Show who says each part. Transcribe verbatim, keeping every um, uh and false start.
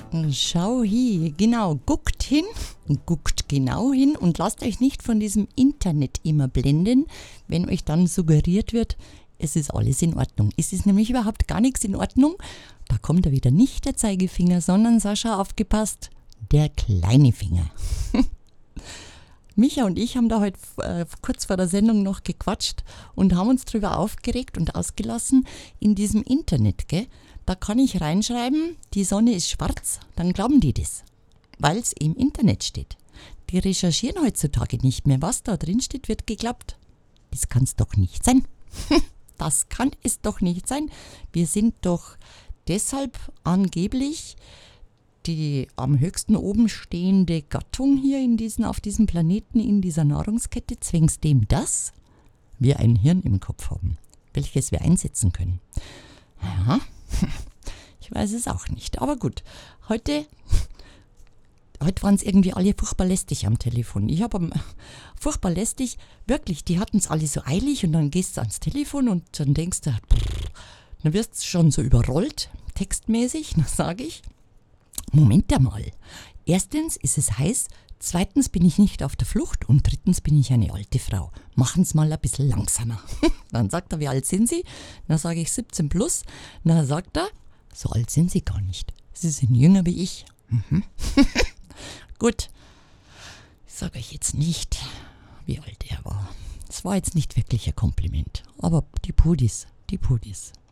Speaker 1: Schau hi, genau, guckt hin, guckt genau hin und lasst euch nicht von diesem Internet immer blenden, wenn euch dann suggeriert wird, es ist alles in Ordnung. Es ist nämlich überhaupt gar nichts in Ordnung. Da kommt da wieder nicht der Zeigefinger, sondern, Sascha, aufgepasst, der kleine Finger. Micha und ich haben da heute äh, kurz vor der Sendung noch gequatscht und haben uns darüber aufgeregt und ausgelassen in diesem Internet, gell? Da kann ich reinschreiben, die Sonne ist schwarz, dann glauben die das, weil es im Internet steht. Die recherchieren heutzutage nicht mehr, was da drin steht, wird geglaubt. Das kann es doch nicht sein. Das kann es doch nicht sein. Wir sind doch deshalb angeblich die am höchsten oben stehende Gattung hier in diesen, auf diesem Planeten, in dieser Nahrungskette, zwängs dem, dass wir ein Hirn im Kopf haben, welches wir einsetzen können. Ja, ich weiß es auch nicht, aber gut. Heute, heute waren es irgendwie alle furchtbar lästig am Telefon. Ich habe furchtbar lästig, wirklich, die hatten es alle so eilig und dann gehst du ans Telefon und dann denkst du, pff, dann wirst du schon so überrollt, textmäßig, dann sage ich, Moment einmal. Erstens ist es heiß, zweitens bin ich nicht auf der Flucht und drittens bin ich eine alte Frau. Machen's mal ein bisschen langsamer. Dann sagt er, wie alt sind Sie? Dann sage ich siebzehn plus. Dann sagt er, so alt sind Sie gar nicht. Sie sind jünger wie ich. Mhm. Gut, ich sage euch jetzt nicht, wie alt er war. Es war jetzt nicht wirklich ein Kompliment, aber die Pudis, die Pudis.